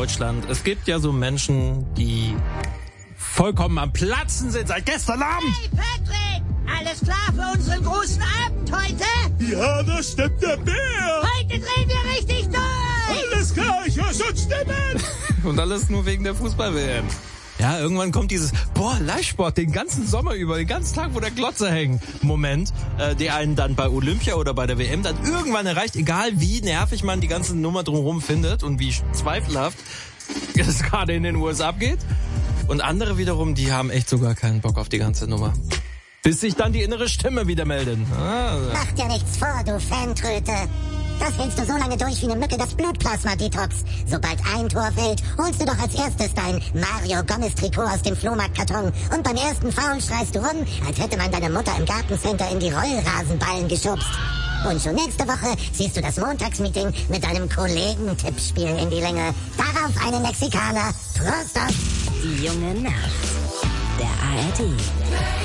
Deutschland. Es gibt ja so Menschen, die vollkommen am Platzen sind seit gestern Abend. Hey Patrick, alles klar für unseren großen Abend heute? Ja, da stimmt der Bär. Heute drehen wir richtig durch. Alles klar, ich höre schon Stimmen. Und alles nur wegen der Fußball-WM. Ja, irgendwann kommt dieses, Live-Sport den ganzen Sommer über, den ganzen Tag, wo der Glotze hängt. Moment, der einen dann bei Olympia oder bei der WM dann irgendwann erreicht, egal wie nervig man die ganze Nummer drumherum findet und wie zweifelhaft es gerade in den USA abgeht. Und andere wiederum, die haben echt sogar keinen Bock auf die ganze Nummer. Bis sich dann die innere Stimme wieder meldet. Mach dir nichts vor, du Fantröte. Das hältst du so lange durch wie eine Mücke das Blutplasma-Detox. Sobald ein Tor fällt, holst du doch als erstes dein Mario-Gomez-Trikot aus dem Flohmarktkarton. Und beim ersten Foul schreist du rum, als hätte man deine Mutter im Gartencenter in die Rollrasenballen geschubst. Und schon nächste Woche ziehst du das Montagsmeeting mit deinem Kollegen-Tippspiel in die Länge. Darauf einen Mexikaner. Prost auf Die junge Nacht. Der ARD.